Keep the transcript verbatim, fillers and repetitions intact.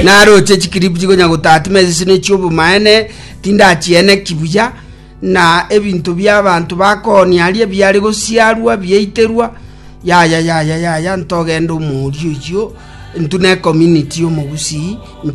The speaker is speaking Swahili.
naro chechikirip chiko nyagotatime sine chobo maene tinda chiene kibuya na ebintu bya abantu bakoni ali byari gosiarwa byeiterwa ya ya ya ya ya ya ntogenda umurio yo ntune community yo mugusi